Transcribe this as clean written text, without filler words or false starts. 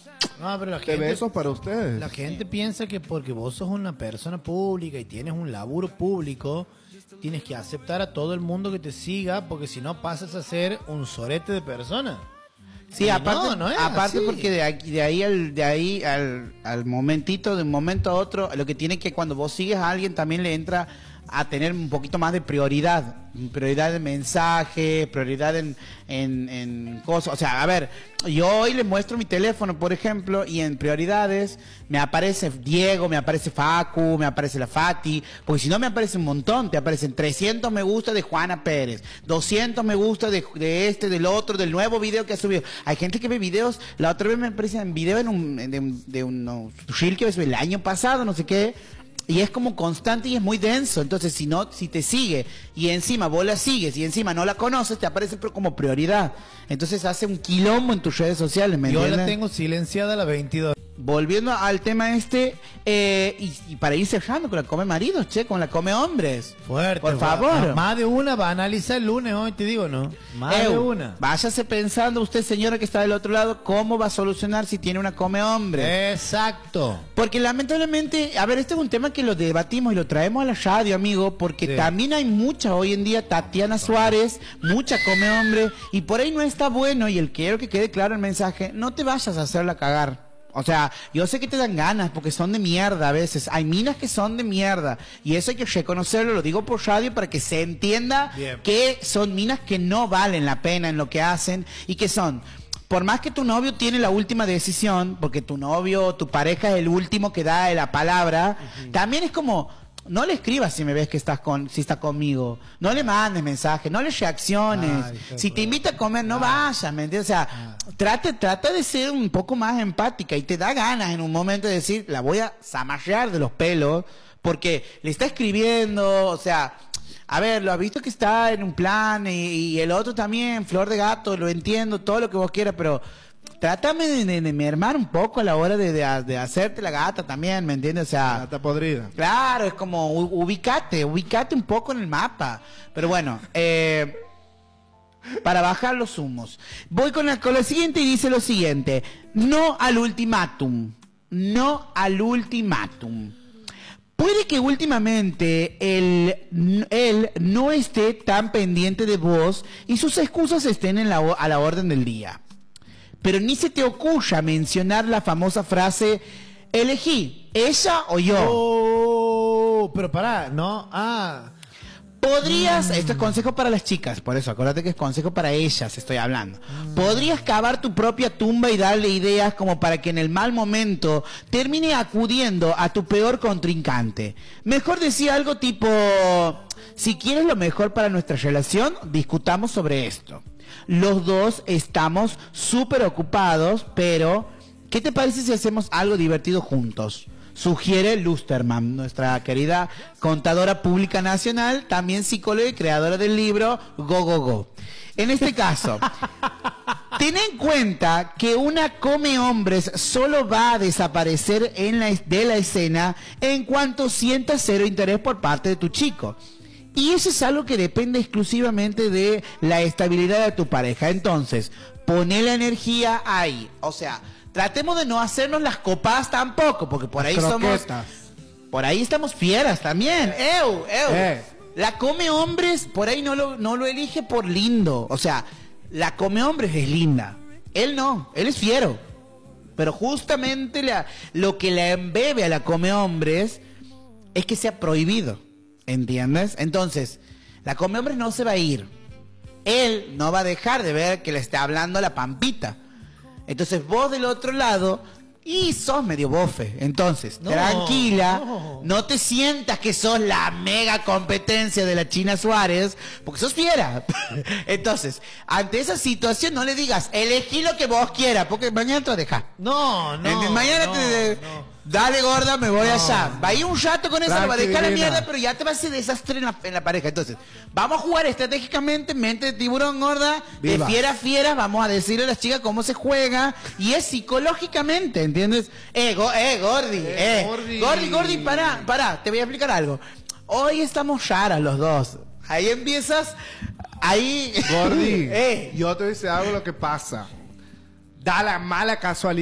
No, pero de besos para ustedes. La gente piensa que porque vos sos una persona pública y tienes un laburo público, tienes que aceptar a todo el mundo que te siga, porque si no pasas a ser un sorete de persona. Sí, Y aparte, no es aparte así. porque de ahí al momentito, de un momento a otro, lo que tiene que cuando vos sigues a alguien también le entra a tener un poquito más de prioridad de mensaje, prioridad en cosas. O sea, a ver, yo hoy le muestro mi teléfono, por ejemplo, y en prioridades me aparece Diego, me aparece Facu, me aparece la Fati, porque si no me aparece un montón, te aparecen 300 me gusta de Juana Pérez, 200 me gusta de este, del otro, del nuevo video que ha subido. Hay gente que ve videos, la otra vez me aparece un video de un reel que el año pasado, no sé qué. Y es como constante y es muy denso. Entonces, si te sigue y encima vos la sigues y encima no la conoces, te aparece como prioridad. Entonces hace un quilombo en tus redes sociales, ¿me entiendes? Yo la tengo silenciada a la 22. Volviendo al tema y para ir cerrando con la come maridos, con la come hombres. Fuerte. Por favor. Más de una va a analizar el lunes hoy, te digo, ¿no? Más de una. Váyase pensando usted, señora que está del otro lado, cómo va a solucionar si tiene una come hombre. Exacto. Porque lamentablemente, a ver, este es un tema que lo debatimos y lo traemos a la radio, amigo, porque Sí. también hay mucha hoy en día, Tatiana Suárez, mucha come hombre, y por ahí no está bueno, y quiero que quede claro el mensaje, no te vayas a hacerla cagar. O sea, yo sé que te dan ganas porque son de mierda a veces. Hay minas que son de mierda. Y eso hay que reconocerlo, lo digo por radio para que se entienda Bien. que son minas que no valen la pena en lo que hacen y que son... Por más que tu novio tiene la última decisión, porque tu novio, tu pareja es el último que da la palabra, también es como... No le escribas si me ves que si está conmigo. No le mandes mensajes, no le reacciones. Si te invita a comer, no vayas, ¿me entiendes? O sea, trata de ser un poco más empática y te da ganas en un momento de decir, la voy a zamarrear de los pelos, porque le está escribiendo, o sea, a ver, lo has visto que está en un plan y el otro también, flor de gato, lo entiendo, todo lo que vos quieras, pero... Trátame de mermar un poco a la hora de hacerte la gata también, ¿me entiendes? O sea, Gata podrida. claro, es como ubicate un poco en el mapa. Pero bueno, para bajar los humos. Voy con la siguiente y dice lo siguiente. No al ultimátum. No al ultimátum. Puede que últimamente él no esté tan pendiente de vos y sus excusas estén a la orden del día. Pero ni se te ocurra mencionar la famosa frase, elegí, ella o yo. Oh, pero pará, no, Podrías, esto es consejo para las chicas, por eso, acuérdate que es consejo para ellas, estoy hablando. Podrías cavar tu propia tumba y darle ideas como para que en el mal momento termine acudiendo a tu peor contrincante. Mejor decía algo tipo, si quieres lo mejor para nuestra relación, discutamos sobre esto. Los dos estamos súper ocupados, pero ¿qué te parece si hacemos algo divertido juntos? Sugiere Lusterman, nuestra querida contadora pública nacional, también psicóloga y creadora del libro Go Go Go. En este caso, ten en cuenta que una come hombres solo va a desaparecer de la escena en cuanto sientas cero interés por parte de tu chico. Y eso es algo que depende exclusivamente de la estabilidad de tu pareja. Entonces, poné la energía ahí. O sea, tratemos de no hacernos las copadas tampoco, porque por ahí por ahí estamos fieras también. La come hombres, por ahí no lo elige por lindo. O sea, la come hombres es linda. Él no, él es fiero. Pero justamente lo que le embebe a la come hombres es que sea prohibido. ¿Entiendes? Entonces, la come hombres no se va a ir. Él no va a dejar de ver que le está hablando a la pampita. Entonces vos del otro lado, y sos medio bofe. Entonces, tranquila, no te sientas que sos la mega competencia de la China Suárez, porque sos fiera. Entonces, ante esa situación no le digas, elegí lo que vos quieras, porque mañana te vas a dejar. Mañana dale gorda, me voy allá. Va a ir un rato con eso, lo va a dejar la mierda, pero ya te va a hacer desastre en la pareja. Entonces, vamos a jugar estratégicamente, mente de tiburón gorda, de fiera a fiera, vamos a decirle a las chicas cómo se juega, y es psicológicamente, ¿entiendes? Gordi, pará, te voy a explicar algo. Hoy estamos raras los dos. Ahí empiezas, Gordi, yo te dice algo lo que pasa. Da la mala casualidad